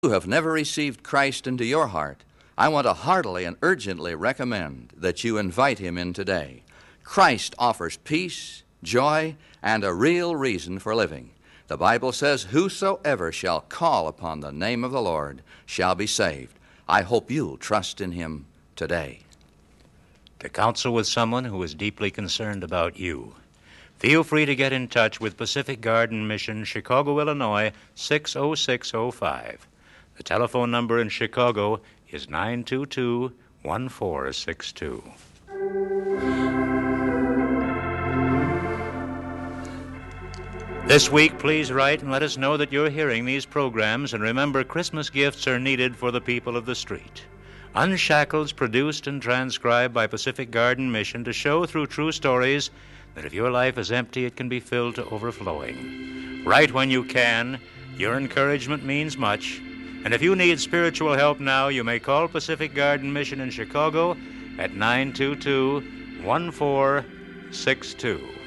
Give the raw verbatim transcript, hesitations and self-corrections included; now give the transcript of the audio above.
you have never received Christ into your heart, I want to heartily and urgently recommend that you invite him in today. Christ offers peace, joy, and a real reason for living. The Bible says, whosoever shall call upon the name of the Lord shall be saved. I hope you'll trust in him today. To counsel with someone who is deeply concerned about you, feel free to get in touch with Pacific Garden Mission, Chicago, Illinois, six oh six oh five. The telephone number in Chicago is nine two two, one four six two. This week, please write and let us know that you're hearing these programs, and remember, Christmas gifts are needed for the people of the street. Unshackled, produced and transcribed by Pacific Garden Mission to show through true stories that if your life is empty, it can be filled to overflowing. Write when you can. Your encouragement means much. And if you need spiritual help now, you may call Pacific Garden Mission in Chicago at nine two two, one four six two.